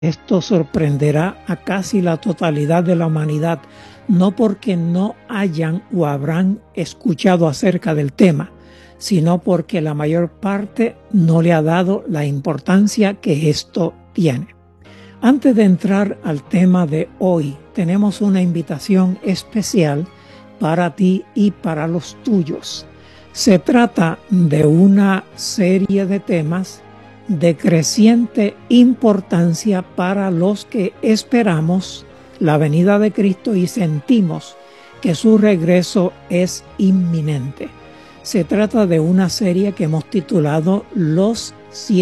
Esto sorprenderá a casi la totalidad de la humanidad, no porque no hayan o habrán escuchado acerca del tema, sino porque la mayor parte no le ha dado la importancia que esto tiene. Antes de entrar al tema de hoy, tenemos una invitación especial para ti y para los tuyos. Se trata de una serie de temas de creciente importancia para los que esperamos la venida de Cristo y sentimos que su regreso es inminente. Se trata de una serie que hemos titulado Los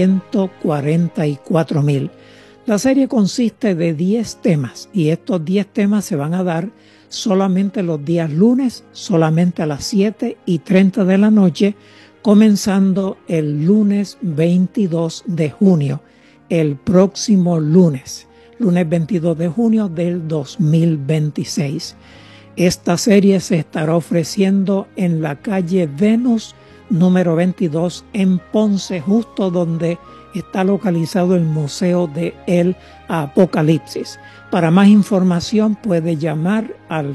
144,000. La serie consiste de 10 temas y estos 10 temas se van a dar solamente los días lunes, solamente a las 7:30 de la noche, comenzando el lunes 22 de junio, el próximo lunes 22 de junio del 2026. Esta serie se estará ofreciendo en la calle Venus número 22 en Ponce, justo donde está localizado el Museo de el Apocalipsis. Para más información puede llamar al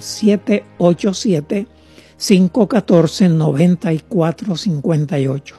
787-514-9458.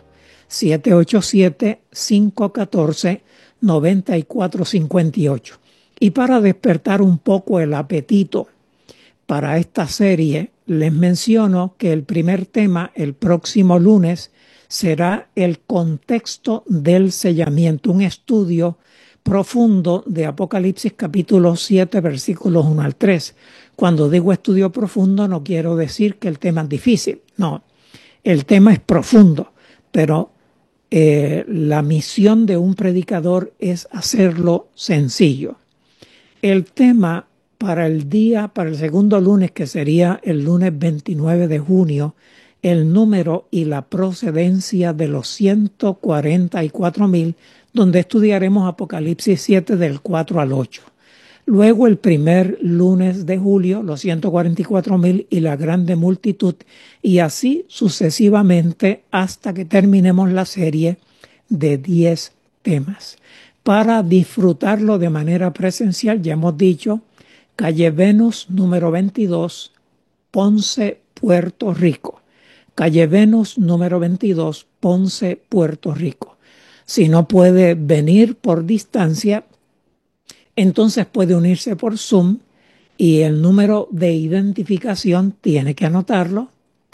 787-514-9458. Y para despertar un poco el apetito para esta serie, les menciono que el primer tema, el próximo lunes, será el contexto del sellamiento, un estudio profundo de Apocalipsis capítulo 7, versículos 1 al 3. Cuando digo estudio profundo no quiero decir que el tema es difícil, no, el tema es profundo, pero la misión de un predicador es hacerlo sencillo. El tema para el segundo lunes, que sería el lunes 29 de junio, el número y la procedencia de los 144,000, donde estudiaremos Apocalipsis 7 del 4 al 8. Luego el primer lunes de julio, los 144,000 y la grande multitud, y así sucesivamente hasta que terminemos la serie de 10 temas. Para disfrutarlo de manera presencial, ya hemos dicho, calle Venus número 22, Ponce, Puerto Rico. Calle Venus número 22, Ponce, Puerto Rico. Si no puede venir por distancia, entonces puede unirse por Zoom y el número de identificación tiene que anotarlo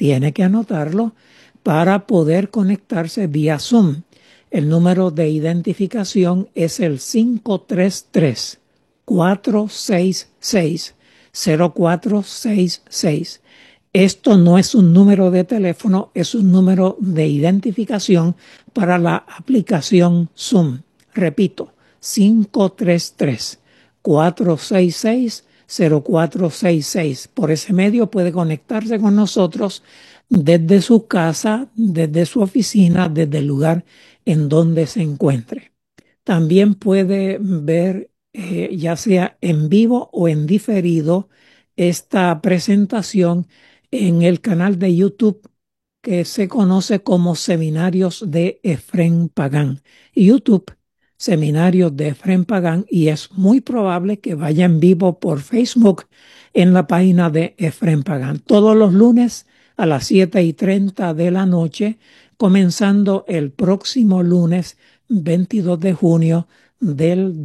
para poder conectarse vía Zoom. El número de identificación es el 533-466-0466. Esto no es un número de teléfono, es un número de identificación para la aplicación Zoom. Repito, 533-466-0466. Por ese medio puede conectarse con nosotros desde su casa, desde su oficina, desde el lugar en donde se encuentre. También puede ver, ya sea en vivo o en diferido, esta presentación en el canal de YouTube que se conoce como Seminarios de Efrén Pagán. YouTube, Seminarios de Efrén Pagán, y es muy probable que vaya en vivo por Facebook en la página de Efrén Pagán. Todos los lunes a las 7:30 de la noche, comenzando el próximo lunes 22 de junio del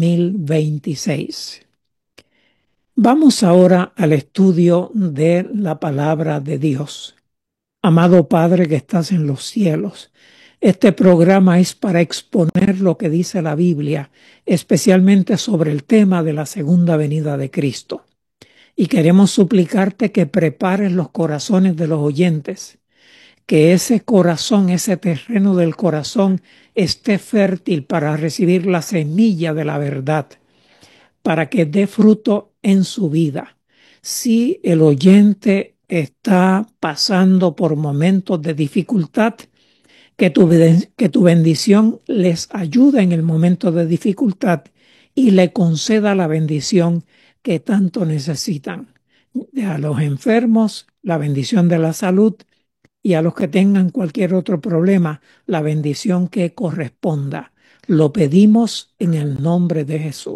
2026. Vamos ahora al estudio de la palabra de Dios. Amado Padre que estás en los cielos, este programa es para exponer lo que dice la Biblia, especialmente sobre el tema de la segunda venida de Cristo. Y queremos suplicarte que prepares los corazones de los oyentes, que ese corazón, ese terreno del corazón esté fértil para recibir la semilla de la verdad, para que dé fruto en su vida. Si el oyente está pasando por momentos de dificultad, que tu bendición les ayude en el momento de dificultad y le conceda la bendición que tanto necesitan. A los enfermos, la bendición de la salud, y a los que tengan cualquier otro problema, la bendición que corresponda. Lo pedimos en el nombre de Jesús.